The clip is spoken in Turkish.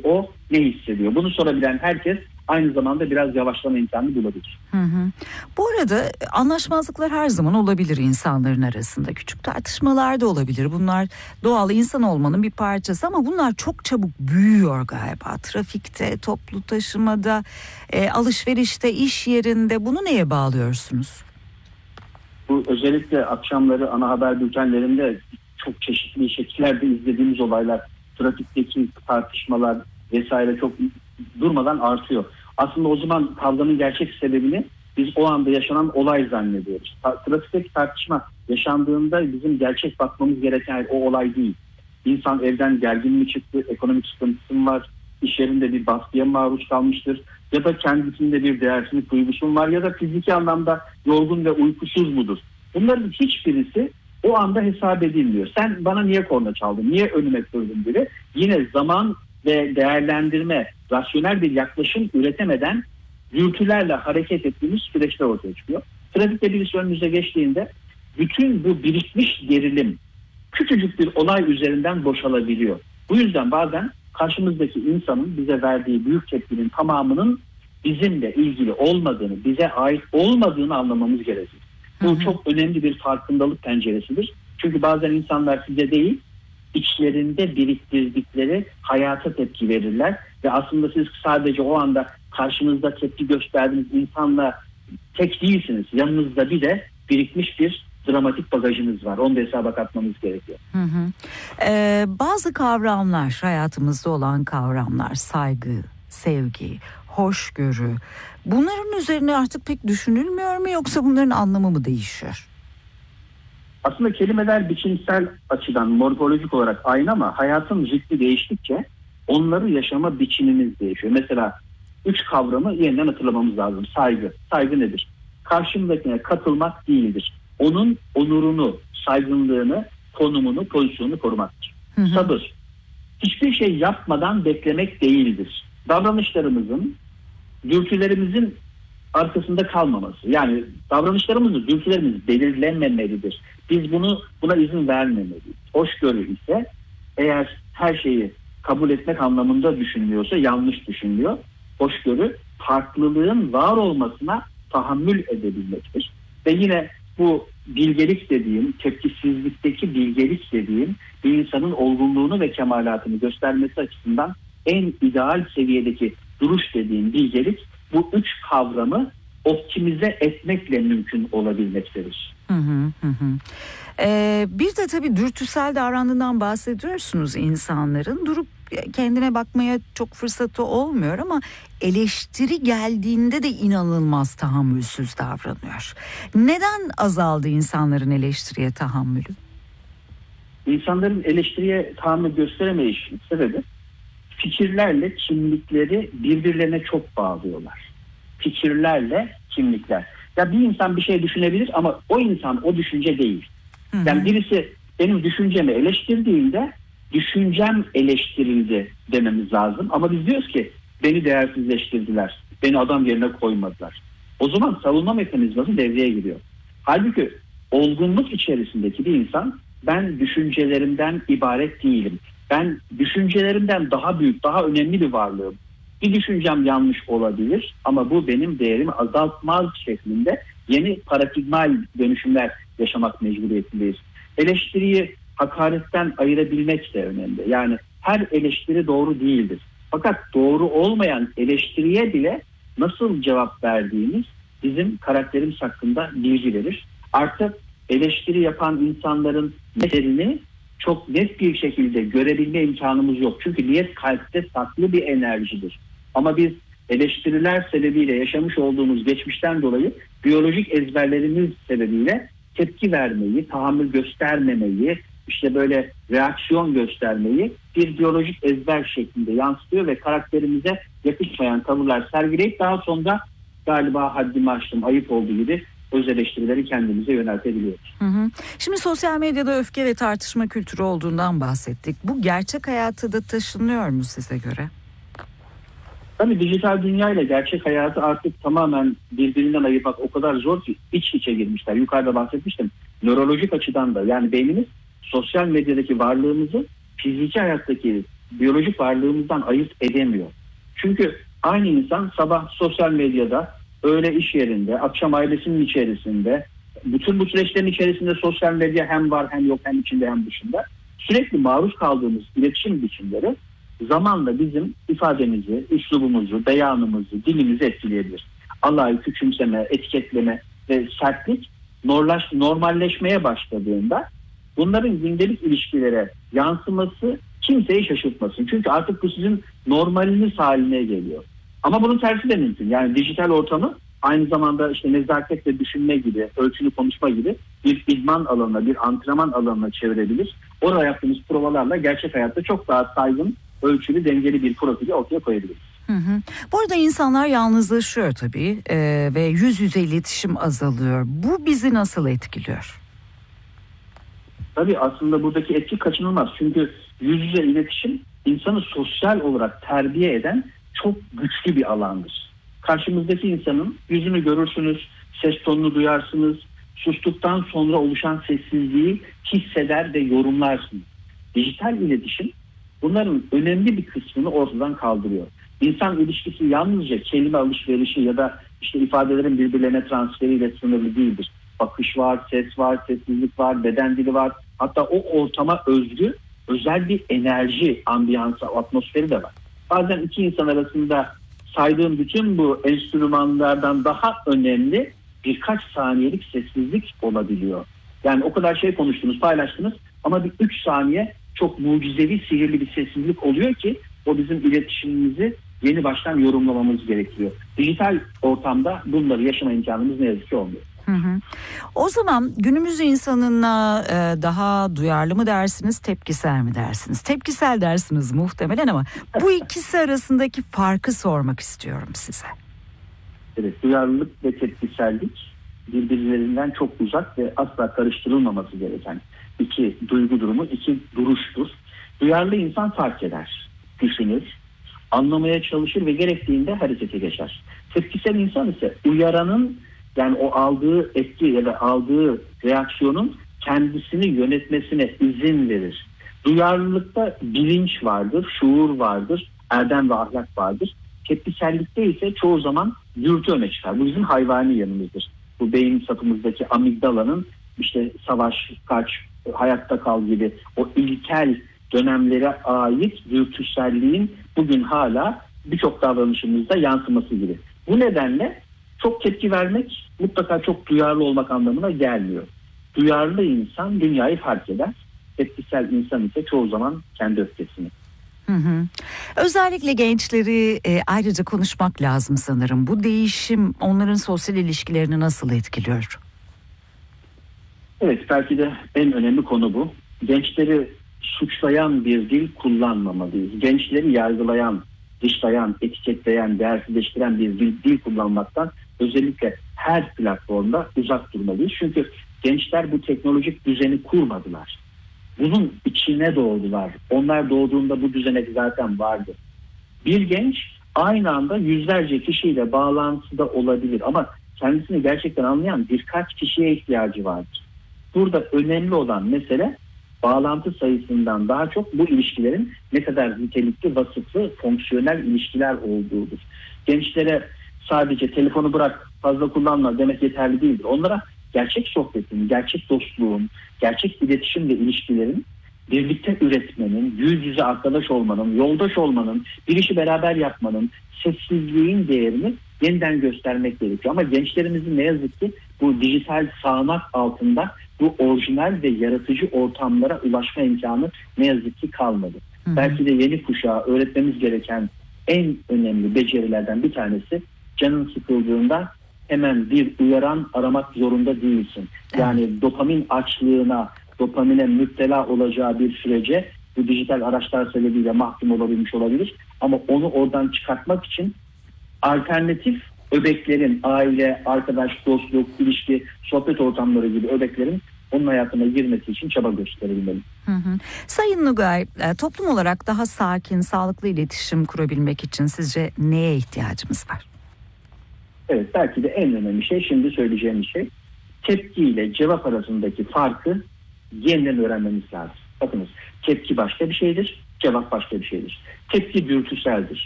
o ne hissediyor? Bunu sorabilen herkes aynı zamanda biraz yavaşlama imkanı bulabilir. Bu arada anlaşmazlıklar her zaman olabilir insanların arasında. Küçük tartışmalar da olabilir. Bunlar doğal, insan olmanın bir parçası ama bunlar çok çabuk büyüyor galiba. Trafikte, toplu taşımada, alışverişte, iş yerinde. Bunu neye bağlıyorsunuz? Bu özellikle akşamları ana haber bültenlerinde çok çeşitli şekillerde izlediğimiz olaylar, trafikteki tartışmalar vesaire çok durmadan artıyor. Aslında o zaman kavganın gerçek sebebini biz o anda yaşanan olay zannediyoruz. Trafikteki tartışma yaşandığında bizim gerçek bakmamız gereken o olay değil. İnsan evden gergin mi çıktı, ekonomik sıkıntısı mı var, iş yerinde bir baskıya maruz kalmıştır ya da kendisinde bir değersizlik duygusu mu var ya da fiziki anlamda yorgun ve uykusuz mudur? Bunların hiçbirisi o anda hesap edilmiyor. Sen bana niye korna çaldın, niye önüme kırdın gibi yine zaman ve değerlendirme, rasyonel bir yaklaşım üretemeden dürtülerle hareket ettiğimiz süreçte ortaya çıkıyor. Trafikte birisi önünüze geçtiğinde bütün bu birikmiş gerilim küçücük bir olay üzerinden boşalabiliyor. Bu yüzden bazen karşımızdaki insanın bize verdiği büyük tepkinin tamamının bizimle ilgili olmadığını, bize ait olmadığını anlamamız gerekir. Bu çok önemli bir farkındalık penceresidir. Çünkü bazen insanlar size değil, içlerinde biriktirdikleri hayata tepki verirler ve aslında siz sadece o anda karşınızda tepki gösterdiğiniz insanla tek değilsiniz. Yanınızda bir de birikmiş bir dramatik bagajınız var. Onu da hesaba katmamız gerekiyor. Bazı kavramlar, hayatımızda olan kavramlar, saygı, sevgi, hoşgörü, bunların üzerine artık pek düşünülmüyor mu yoksa bunların anlamı mı değişiyor? Aslında kelimeler biçimsel açıdan morfolojik olarak aynı ama hayatın ritmi değiştikçe onları yaşama biçimimiz değişiyor. Mesela 3 kavramı yeniden hatırlamamız lazım. Saygı. Saygı nedir? Karşımdakine katılmak değildir. Onun onurunu, saygınlığını, konumunu, pozisyonunu korumaktır. Sabır. Hiçbir şey yapmadan beklemek değildir. Davranışlarımızın, dürtülerimizin arkasında kalmaması. Yani davranışlarımızı, dürtülerimiz belirlenmemelidir. Biz buna izin vermemeliyiz. Hoşgörü ise eğer her şeyi kabul etmek anlamında düşünülüyorsa yanlış düşünülüyor. Hoşgörü farklılığın var olmasına tahammül edebilmektir. Ve yine bu bilgelik dediğim, tepkisizlikteki bilgelik dediğim bir insanın olgunluğunu ve kemalatını göstermesi açısından en ideal seviyedeki duruş dediğim bilgelik bu 3 kavramı optimize etmekle mümkün olabilmektedir. Bir de tabii dürtüsel davrandığından bahsediyorsunuz insanların. Durup kendine bakmaya çok fırsatı olmuyor ama eleştiri geldiğinde de inanılmaz tahammülsüz davranıyor. Neden azaldı insanların eleştiriye tahammülü? İnsanların eleştiriye tahammül gösteremeyiş sebebi fikirlerle kimlikleri birbirlerine çok bağlıyorlar. Fikirlerle kimlikler. Ya bir insan bir şey düşünebilir ama o insan o düşünce değil. Yani birisi benim düşüncemi eleştirdiğinde düşüncem eleştirildi dememiz lazım. Ama biz diyoruz ki beni değersizleştirdiler. Beni adam yerine koymadılar. O zaman savunma mekanizması devreye giriyor. Halbuki olgunluk içerisindeki bir insan ben düşüncelerimden ibaret değilim. Ben düşüncelerimden daha büyük, daha önemli bir varlığım. Bir düşüncem yanlış olabilir ama bu benim değerimi azaltmaz şeklinde yeni paradigmal dönüşümler yaşamak mecburiyetindeyiz. Eleştiriyi hakaretten ayırabilmek de önemli. Yani her eleştiri doğru değildir. Fakat doğru olmayan eleştiriye bile nasıl cevap verdiğimiz bizim karakterimiz hakkında bilgi verir. Artık eleştiri yapan insanların niyetlerini çok net bir şekilde görebilme imkanımız yok. Çünkü niyet kalpte saklı bir enerjidir. Ama biz eleştiriler sebebiyle yaşamış olduğumuz geçmişten dolayı biyolojik ezberlerimiz sebebiyle tepki vermeyi, tahammül göstermemeyi, işte böyle reaksiyon göstermeyi bir biyolojik ezber şeklinde yansıtıyor ve karakterimize yakışmayan tavırlar sergileyip daha sonra galiba haddimi aştım, ayıp olduğu gibi öz eleştirileri kendimize yöneltebiliyoruz. Şimdi sosyal medyada öfke ve tartışma kültürü olduğundan bahsettik. Bu gerçek hayata da taşınıyor mu size göre? Tabii dijital dünya ile gerçek hayatı artık tamamen birbirinden ayırmak o kadar zor ki iç içe girmişler. Yukarıda bahsetmiştim. Nörolojik açıdan da yani beynimiz sosyal medyadaki varlığımızı fiziki hayattaki biyolojik varlığımızdan ayırt edemiyor. Çünkü aynı insan sabah sosyal medyada, öğle iş yerinde, akşam ailesinin içerisinde, bütün bu süreçlerin içerisinde sosyal medya hem var hem yok, hem içinde hem dışında sürekli maruz kaldığımız iletişim biçimleri zamanla bizim ifademizi, üslubumuzu, beyanımızı, dilimizi etkileyebilir. Alayı küçümseme, etiketleme ve sertlik normalleşmeye başladığında bunların gündelik ilişkilere yansıması kimseyi şaşırtmasın. Çünkü artık bu sizin normaliniz haline geliyor. Ama bunun tersi de mümkün. Yani dijital ortamı aynı zamanda işte nezaketle düşünme gibi, ölçülü konuşma gibi bir idman alanına, bir antrenman alanına çevirebilir. Orada yaptığımız provalarla gerçek hayatta çok daha saygın, ölçülü, dengeli bir profili ortaya koyabiliriz. Bu arada insanlar yalnızlaşıyor tabii ve yüz yüze iletişim azalıyor. Bu bizi nasıl etkiliyor? Tabii aslında buradaki etki kaçınılmaz. Çünkü yüz yüze iletişim insanı sosyal olarak terbiye eden çok güçlü bir alandır. Karşımızdaki insanın yüzünü görürsünüz, ses tonunu duyarsınız, sustuktan sonra oluşan sessizliği hisseder ve yorumlarsınız. Dijital iletişim bunların önemli bir kısmını ortadan kaldırıyor. İnsan ilişkisi yalnızca kelime alışverişi ya da işte ifadelerin birbirlerine transferiyle sınırlı değildir. Bakış var, ses var, sessizlik var, beden dili var. Hatta o ortama özgü özel bir enerji, ambiyansı, atmosferi de var. Bazen iki insan arasında saydığım bütün bu enstrümanlardan daha önemli birkaç saniyelik sessizlik olabiliyor. Yani o kadar şey konuştunuz, paylaştınız ama bir 3 saniye çok mucizevi, sihirli bir sessizlik oluyor ki o bizim iletişimimizi yeni baştan yorumlamamız gerekiyor. Dijital ortamda bunları yaşama imkanımız ne yazık ki olmuyor. O zaman günümüz insanına daha duyarlı mı dersiniz, tepkisel mi dersiniz? Tepkisel dersiniz muhtemelen ama bu ikisi arasındaki farkı sormak istiyorum size. Evet, duyarlılık ve tepkisellik birbirlerinden çok uzak ve asla karıştırılmaması gereken iki duygu durumu, iki duruştur. Duyarlı insan fark eder, düşünür, anlamaya çalışır ve gerektiğinde harekete geçer. Tepkisel insan ise uyaranın, yani o aldığı etki ya da aldığı reaksiyonun kendisini yönetmesine izin verir. Duyarlılıkta bilinç vardır, şuur vardır, erdem ve ahlak vardır. Tepkisellikte ise çoğu zaman dürtü öne çıkar. Bu bizim hayvani yanımızdır. Bu beyin sapımızdaki amigdalanın işte savaş, kaç, hayatta kal gibi o ilkel dönemlere ait dürtüselliğin bugün hala birçok davranışımızda yansıması gibi. Bu nedenle çok tepki vermek mutlaka çok duyarlı olmak anlamına gelmiyor. Duyarlı insan dünyayı fark eder. Tepkisel insan ise çoğu zaman kendi öfkesini. Özellikle gençleri ayrıca konuşmak lazım sanırım. Bu değişim onların sosyal ilişkilerini nasıl etkiliyor? Evet, belki de en önemli konu bu. Gençleri suçlayan bir dil kullanmamalıyız. Gençleri yargılayan, dışlayan, etiketleyen, değersizleştiren bir dil kullanmaktan özellikle her platformda uzak durmalıyız. Çünkü gençler bu teknolojik düzeni kurmadılar. Bunun içine doğdular. Onlar doğduğunda bu düzenek zaten vardı. Bir genç aynı anda yüzlerce kişiyle bağlantıda olabilir ama kendisini gerçekten anlayan birkaç kişiye ihtiyacı vardır. Burada önemli olan mesele bağlantı sayısından daha çok bu ilişkilerin ne kadar nitelikli, vasıflı, fonksiyonel ilişkiler olduğudur. Gençlere sadece telefonu bırak, fazla kullanma demek yeterli değildir. Onlara gerçek sohbetin, gerçek dostluğun, gerçek iletişim ve ilişkilerin, birlikte üretmenin, yüz yüze arkadaş olmanın, yoldaş olmanın, bir işi beraber yapmanın, sessizliğin değerini yeniden göstermek gerekiyor. Ama gençlerimizin ne yazık ki bu dijital sağanak altında bu orijinal ve yaratıcı ortamlara ulaşma imkanı ne yazık ki kalmadı. Belki de yeni kuşağa öğretmemiz gereken en önemli becerilerden bir tanesi, canın sıkıldığında hemen bir uyaran aramak zorunda değilsin. Yani dopamin açlığına, dopamine müptela olacağı bir sürece bu dijital araçlar sebebiyle mahkum olabilmiş olabilir. Ama onu oradan çıkartmak için alternatif öbeklerin, aile, arkadaş, dostluk, ilişki, sohbet ortamları gibi öbeklerin onun hayatına girmesi için çaba gösterebilmeli. Sayın Nugay, toplum olarak daha sakin, sağlıklı iletişim kurabilmek için sizce neye ihtiyacımız var? Evet, belki de en önemli şey, şimdi söyleyeceğim şey, tepki ile cevap arasındaki farkı yeniden öğrenmemiz lazım. Bakınız, tepki başka bir şeydir, Cevap başka bir şeydir. Tepki dürtüseldir.